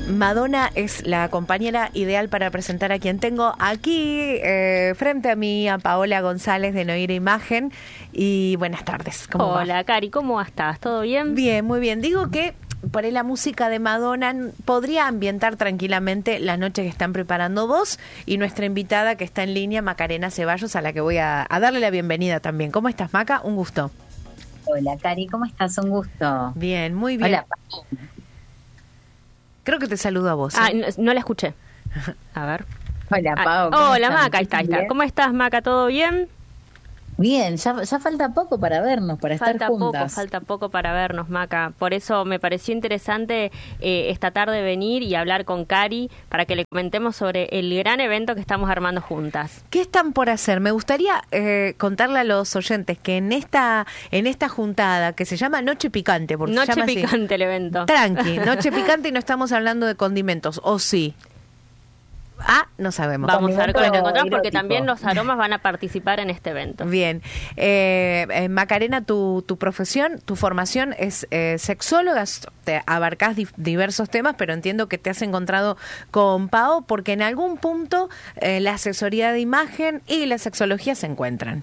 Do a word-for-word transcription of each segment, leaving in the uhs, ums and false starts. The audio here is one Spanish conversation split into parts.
Madonna es la compañera ideal para presentar a quien tengo aquí eh, frente a mí, a Paola González de Noir Imagen. Y buenas tardes. ¿Cómo Hola, va? Cari, ¿cómo estás? ¿Todo bien? Bien, muy bien. Digo que por ahí la música de Madonna podría ambientar tranquilamente la noche que están preparando vos y nuestra invitada que está en línea, Macarena Ceballos, a la que voy a, a darle la bienvenida también. ¿Cómo estás, Maca? Un gusto. Hola, Cari, ¿cómo estás? Un gusto. Bien, muy bien. Hola. Creo que te saludo a vos. ¿eh? Ah, no, no la escuché. A ver. Hola, Ah, Pau. ¿cómo hola, estás? Maca, ahí está, ahí está. ¿Bien? ¿Cómo estás, Maca? ¿Todo bien? Bien, ya, ya falta poco para vernos, para Falta estar poco, juntas. falta poco para vernos, Maca. Por eso me pareció interesante eh, esta tarde venir y hablar con Cari para que le comentemos sobre el gran evento que estamos armando juntas. ¿Qué están por hacer? Me gustaría eh, contarle a los oyentes que en esta en esta juntada que se llama Noche Picante, porque se Noche llama así. picante el evento. Tranqui, Noche Picante y no estamos hablando de condimentos, ¿o sí? Ah, no sabemos. Vamos a ver cómo Condimentos nos encontramos porque eróticos. también los aromas van a participar en este evento. Bien. Eh, eh, Macarena, tu, tu profesión, tu formación es eh, sexóloga, te abarcás di- diversos temas, pero entiendo que te has encontrado con Pao porque en algún punto eh, la asesoría de imagen y la sexología se encuentran.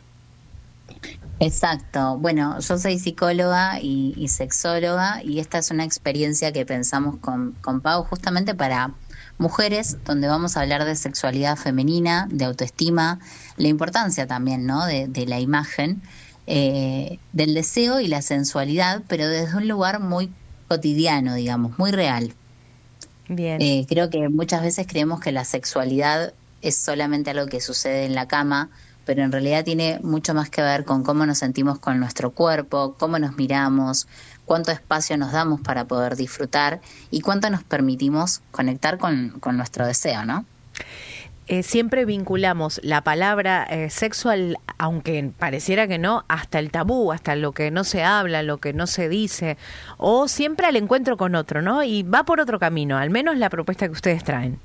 Exacto. Bueno, yo soy psicóloga y, y sexóloga y esta es una experiencia que pensamos con, con Pau justamente para mujeres, donde vamos a hablar de sexualidad femenina, de autoestima, la importancia también, ¿no? de, de la imagen, eh, del deseo y la sensualidad, pero desde un lugar muy cotidiano, digamos, muy real. Bien. Eh, creo que muchas veces creemos que la sexualidad es solamente algo que sucede en la cama, pero en realidad tiene mucho más que ver con cómo nos sentimos con nuestro cuerpo, cómo nos miramos, cuánto espacio nos damos para poder disfrutar y cuánto nos permitimos conectar con, con nuestro deseo, ¿no? Eh, siempre vinculamos la palabra eh, sexual, aunque pareciera que no, hasta el tabú, hasta lo que no se habla, lo que no se dice, o siempre al encuentro con otro, ¿no? Y va por otro camino, al menos la propuesta que ustedes traen.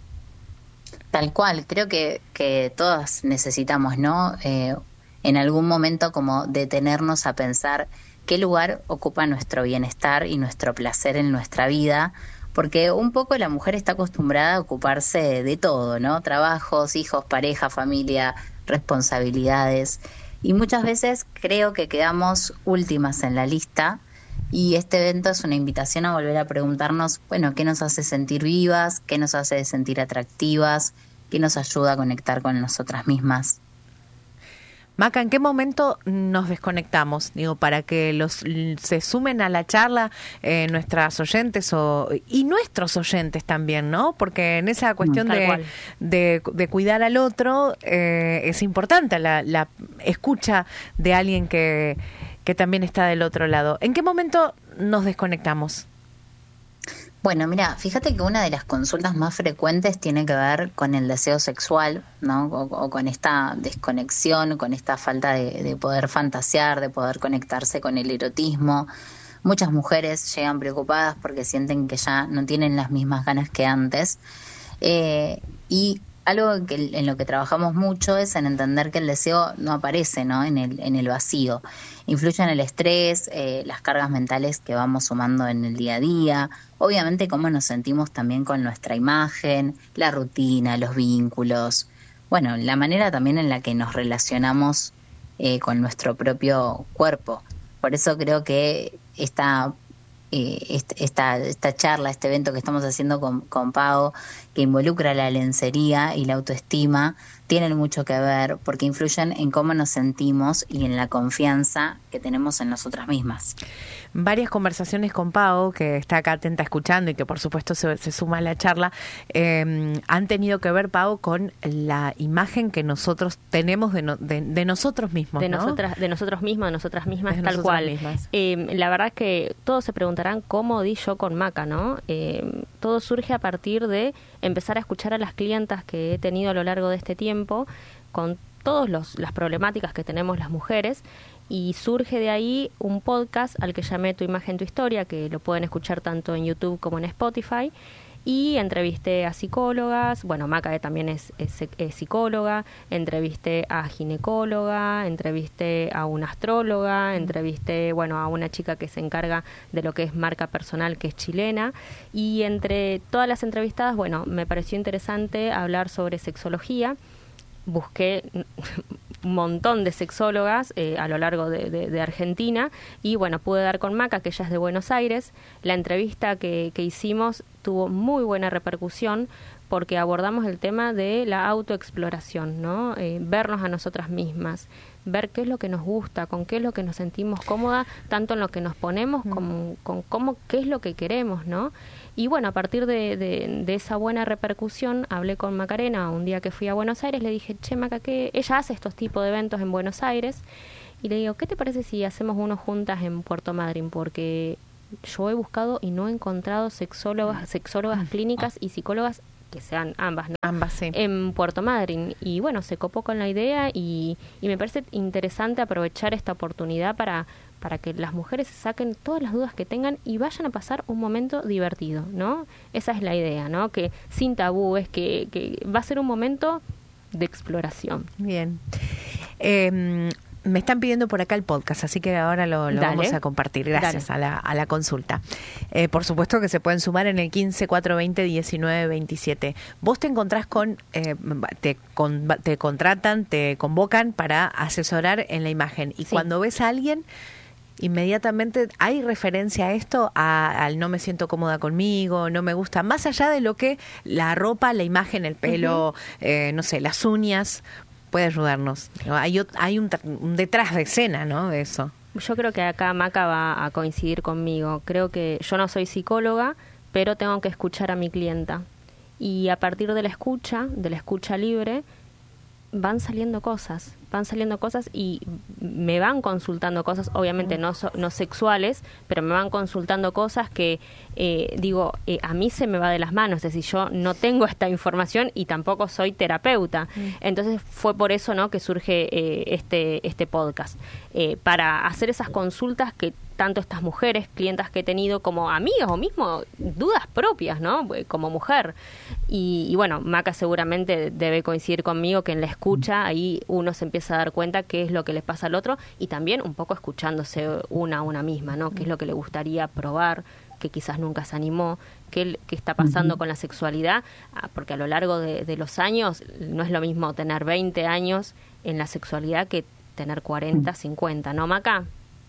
Tal cual, creo que, que todas necesitamos, ¿no? Eh, en algún momento como detenernos a pensar qué lugar ocupa nuestro bienestar y nuestro placer en nuestra vida, porque un poco la mujer está acostumbrada a ocuparse de todo, ¿no? Trabajos, hijos, pareja, familia, responsabilidades, y muchas veces creo que quedamos últimas en la lista. Y este evento es una invitación a volver a preguntarnos, bueno, ¿qué nos hace sentir vivas? ¿Qué nos hace sentir atractivas? ¿Qué nos ayuda a conectar con nosotras mismas? Maca, ¿en qué momento nos desconectamos? Digo, para que los se sumen a la charla eh, nuestras oyentes o, y nuestros oyentes también, ¿no? Porque en esa cuestión Tal de, cual. de, de cuidar al otro eh, es importante la, la escucha de alguien que, que también está del otro lado. ¿En qué momento nos desconectamos? Bueno, mira, fíjate que una de las consultas más frecuentes tiene que ver con el deseo sexual, ¿no? O, o con esta desconexión, con esta falta de, de poder fantasear, de poder conectarse con el erotismo. Muchas mujeres llegan preocupadas porque sienten que ya no tienen las mismas ganas que antes. Eh, y algo que, en lo que trabajamos mucho es en entender que el deseo no aparece, ¿no? en el, en el vacío. Influye en el estrés, eh, las cargas mentales que vamos sumando en el día a día, obviamente cómo nos sentimos también con nuestra imagen, la rutina, los vínculos, bueno, la manera también en la que nos relacionamos eh, con nuestro propio cuerpo. Por eso creo que esta, eh, esta, esta charla, este evento que estamos haciendo con, con Pau, que involucra la lencería y la autoestima, tienen mucho que ver porque influyen en cómo nos sentimos y en la confianza que tenemos en nosotras mismas. Varias conversaciones con Pau, que está acá atenta escuchando y que por supuesto se, se suma a la charla, eh, han tenido que ver, Pau, con la imagen que nosotros tenemos de, no, de, de nosotros mismos, de ¿no? nosotras, de nosotros mismos, de nosotras mismas, De tal nosotras cual. mismas. Eh, la verdad es que todos se preguntarán cómo di yo con Maca, ¿no? Eh, todo surge a partir de empezar a escuchar a las clientas que he tenido a lo largo de este tiempo, con todas las problemáticas que tenemos las mujeres, y surge de ahí un podcast al que llamé Tu Imagen, Tu Historia, que lo pueden escuchar tanto en YouTube como en Spotify, Y entrevisté a psicólogas, bueno, Maca también es, es, es psicóloga, entrevisté a ginecóloga, entrevisté a una astróloga, entrevisté, bueno, a una chica que se encarga de lo que es marca personal, que es chilena, y entre todas las entrevistadas, bueno, me pareció interesante hablar sobre sexología. Busqué un montón de sexólogas eh, a lo largo de, de, de Argentina y bueno, pude dar con Maca, que ella es de Buenos Aires. La entrevista que, que hicimos tuvo muy buena repercusión porque abordamos el tema de la autoexploración, ¿no? Eh, vernos a nosotras mismas, ver qué es lo que nos gusta, con qué es lo que nos sentimos cómodas, tanto en lo que nos ponemos como con cómo, qué es lo que queremos, ¿no? Y bueno, a partir de, de, de esa buena repercusión, hablé con Macarena un día que fui a Buenos Aires, le dije, che, Maca, ¿qué? Ella hace estos tipos de eventos en Buenos Aires, y le digo, ¿qué te parece si hacemos uno juntas en Puerto Madryn? Porque yo he buscado y no he encontrado sexólogas, sexólogas clínicas y psicólogas que sean ambas, ¿no? Ambas, sí. En Puerto Madryn. Y bueno, se copó con la idea y, y me parece interesante aprovechar esta oportunidad para, para que las mujeres se saquen todas las dudas que tengan y vayan a pasar un momento divertido, ¿no? Esa es la idea, ¿no? Que sin tabúes, que, que va a ser un momento de exploración. Bien. Eh, Me están pidiendo por acá el podcast, así que ahora lo, lo vamos a compartir. Gracias a la, a la consulta. Eh, por supuesto que se pueden sumar en el quince, cuatrocientos veinte, diecinueve veintisiete. Vos te encontrás con, eh, te, con, te contratan, te convocan para asesorar en la imagen. Y sí. Cuando ves a alguien, inmediatamente hay referencia a esto, a, al no me siento cómoda conmigo, no me gusta, más allá de lo que la ropa, la imagen, el pelo, uh-huh. eh, no sé, las uñas. Puede ayudarnos. Hay, hay un, un detrás de escena, ¿no? De eso. Yo creo que acá Maca va a coincidir conmigo. Creo que yo no soy psicóloga, pero tengo que escuchar a mi clienta. Y a partir de la escucha, de la escucha libre, van saliendo cosas, van saliendo cosas y me van consultando cosas, obviamente no, so, no sexuales, pero me van consultando cosas que, eh, digo, eh, a mí se me va de las manos, es decir, yo no tengo esta información y tampoco soy terapeuta. Mm. Entonces fue por eso, ¿no?, que surge eh, este, este podcast, eh, para hacer esas consultas que tanto estas mujeres, clientas que he tenido, como amigas o mismo dudas propias, ¿no?, como mujer. Y, y bueno, Maca seguramente debe coincidir conmigo que en la escucha ahí uno se empieza a dar cuenta qué es lo que le pasa al otro y también un poco escuchándose una a una misma, ¿no?, qué es lo que le gustaría probar, que quizás nunca se animó, qué, qué está pasando uh-huh. con la sexualidad, porque a lo largo de, de los años no es lo mismo tener veinte años en la sexualidad que tener cuarenta, cincuenta, ¿no, Maca?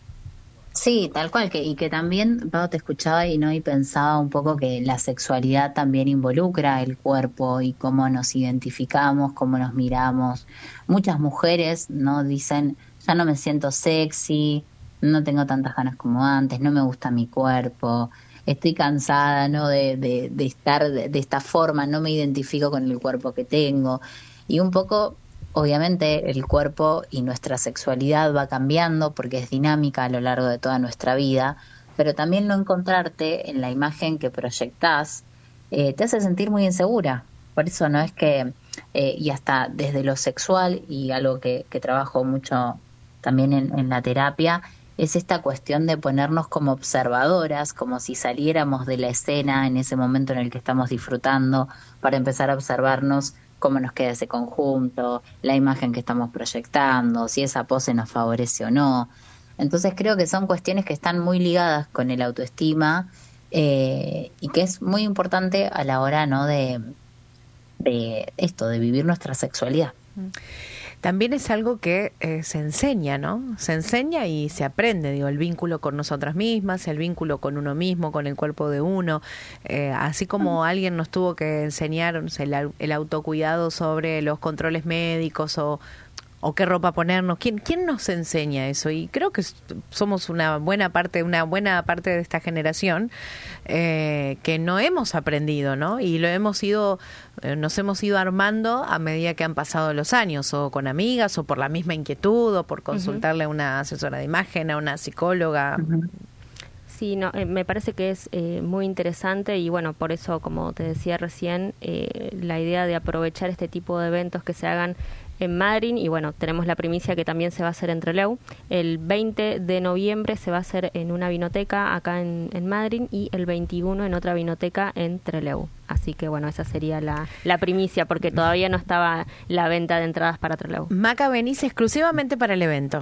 Sí, tal cual, que y que también, Pau, te escuchaba y no y pensaba un poco que la sexualidad también involucra el cuerpo y cómo nos identificamos, cómo nos miramos. Muchas mujeres no dicen, ya no me siento sexy, no tengo tantas ganas como antes, no me gusta mi cuerpo, estoy cansada, ¿no?, de, de, de estar de, de esta forma, no me identifico con el cuerpo que tengo. Y un poco, obviamente, el cuerpo y nuestra sexualidad va cambiando porque es dinámica a lo largo de toda nuestra vida, pero también no encontrarte en la imagen que proyectás eh, te hace sentir muy insegura. Por eso no es que, eh, y hasta desde lo sexual, y algo que, que trabajo mucho también en, en la terapia, es esta cuestión de ponernos como observadoras, como si saliéramos de la escena en ese momento en el que estamos disfrutando, para empezar a observarnos cómo nos queda ese conjunto, la imagen que estamos proyectando, si esa pose nos favorece o no. Entonces creo que son cuestiones que están muy ligadas con el autoestima eh, y que es muy importante a la hora, ¿no?, de, de esto, de vivir nuestra sexualidad. También es algo que eh, se enseña, ¿no? Se enseña y se aprende, digo, el vínculo con nosotras mismas, el vínculo con uno mismo, con el cuerpo de uno. Eh, así como alguien nos tuvo que enseñar, no sé, el, el autocuidado sobre los controles médicos o, o qué ropa ponernos. ¿Quién, quién nos enseña eso? Y creo que somos una buena parte, una buena parte de esta generación eh, que no hemos aprendido, ¿no? Y lo hemos ido, eh, nos hemos ido armando a medida que han pasado los años, o con amigas, o por la misma inquietud, o por consultarle uh-huh. a una asesora de imagen, a una psicóloga. Uh-huh. Sí, no, eh, me parece que es eh, muy interesante y bueno, por eso, como te decía recién, eh, la idea de aprovechar este tipo de eventos que se hagan en Madrid, y bueno, tenemos la primicia que también se va a hacer en Trelew. El veinte de noviembre se va a hacer en una vinoteca acá en, en Madrid, y el veintiuno en otra vinoteca en Trelew. Así que bueno, esa sería la, la primicia, porque todavía no estaba la venta de entradas para Trelew. Maca, venís exclusivamente para el evento.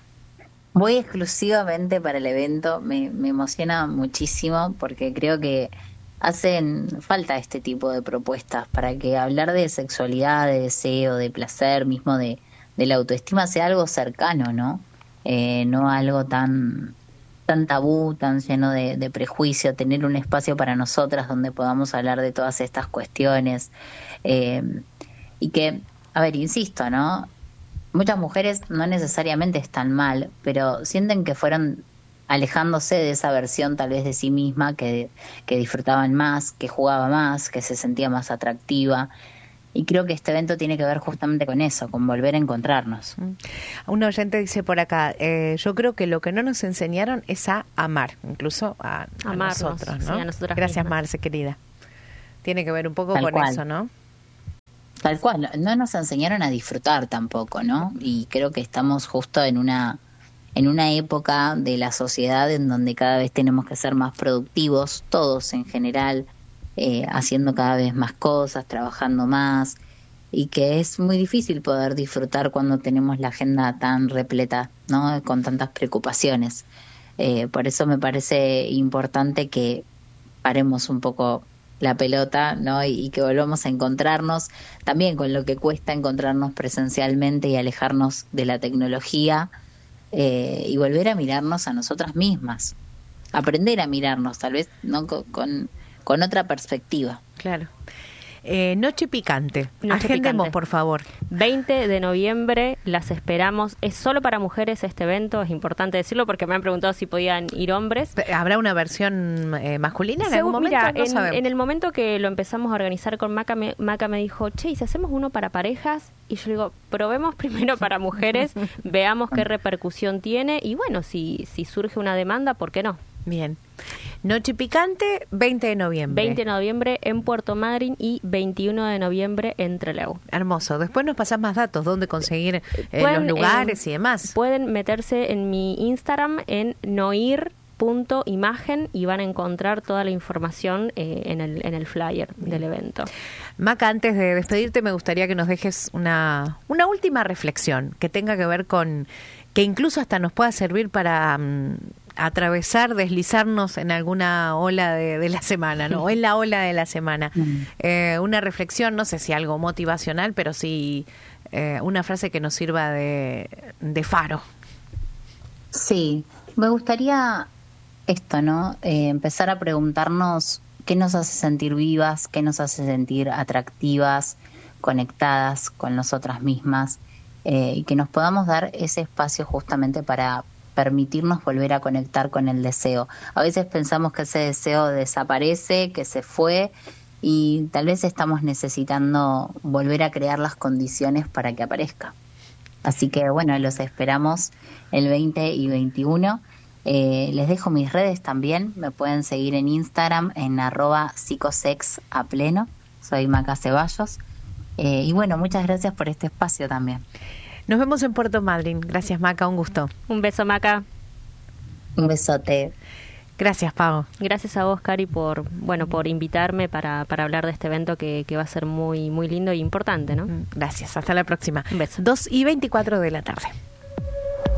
Voy exclusivamente para el evento, me, me emociona muchísimo porque creo que hacen falta este tipo de propuestas para que hablar de sexualidad, de deseo, de placer, mismo de, de la autoestima sea algo cercano, ¿no? Eh, no algo tan, tan tabú, tan lleno de, de prejuicio, tener un espacio para nosotras donde podamos hablar de todas estas cuestiones. Eh, y que, a ver, insisto, ¿no? Muchas mujeres no necesariamente están mal, pero sienten que fueron alejándose de esa versión tal vez de sí misma, que, que disfrutaban más, que jugaba más, que se sentía más atractiva. Y creo que este evento tiene que ver justamente con eso, con volver a encontrarnos. Un oyente dice por acá, eh, yo creo que lo que no nos enseñaron es a amar, incluso a, a nosotros, ¿no? Sí, a nosotras Gracias, mismas. Marce, querida. Tiene que ver un poco Tal con cual. eso, ¿no? Tal cual, no nos enseñaron a disfrutar tampoco, ¿no? Y creo que estamos justo en una en una época de la sociedad en donde cada vez tenemos que ser más productivos, todos en general, eh, haciendo cada vez más cosas, trabajando más, y que es muy difícil poder disfrutar cuando tenemos la agenda tan repleta, ¿no? Con tantas preocupaciones. Eh, por eso me parece importante que paremos un poco la pelota, ¿no? Y, y que volvamos a encontrarnos también con lo que cuesta encontrarnos presencialmente y alejarnos de la tecnología, eh, y volver a mirarnos a nosotras mismas, aprender a mirarnos tal vez, ¿no? con, con, con otra perspectiva. Claro. Eh, Noche Picante. Noche Agendemos, Picante. por favor. veinte de noviembre, las esperamos. Es solo para mujeres este evento, es importante decirlo porque me han preguntado si podían ir hombres. ¿Habrá una versión eh, masculina en algún Según- momento? mira, No en, sabemos. en el momento que lo empezamos a organizar con Maca me, Maca me dijo, che, ¿y si hacemos uno para parejas? Y yo digo, probemos primero para mujeres, veamos qué repercusión tiene, y bueno, si, si surge una demanda, ¿por qué no? Bien. Noche Picante, veinte de noviembre. veinte de noviembre en Puerto Madryn y veintiuno de noviembre en Trelew. Hermoso. Después nos pasás más datos, dónde conseguir eh, los Pueden, lugares eh, y demás. Pueden meterse en mi Instagram en noir punto imagen y van a encontrar toda la información eh, en, el, en el flyer del evento. Maca, antes de despedirte, me gustaría que nos dejes una, una última reflexión que tenga que ver con, que incluso hasta nos pueda servir para um, atravesar, deslizarnos en alguna ola de, de la semana, ¿no? O en la ola de la semana. Eh, una reflexión, no sé si algo motivacional, pero sí eh, una frase que nos sirva de, de faro. Sí, me gustaría esto, ¿no? Eh, empezar a preguntarnos qué nos hace sentir vivas, qué nos hace sentir atractivas, conectadas con nosotras mismas, eh, y que nos podamos dar ese espacio justamente para permitirnos volver a conectar con el deseo. A veces pensamos que ese deseo desaparece, que se fue, y tal vez estamos necesitando volver a crear las condiciones para que aparezca. Así que bueno, los esperamos el veinte y veintiuno. Eh, les dejo mis redes también, me pueden seguir en Instagram en arroba psicosex a pleno, soy Maca Ceballos, eh, y bueno, muchas gracias por este espacio también. Nos vemos en Puerto Madryn. Gracias, Maca, un gusto. Un beso, Maca. Un besote. Gracias, Pau. Gracias a vos, Cari, por bueno por invitarme para, para hablar de este evento que, que va a ser muy muy lindo e importante, ¿no? Gracias, hasta la próxima. Un beso. dos y veinticuatro de la tarde.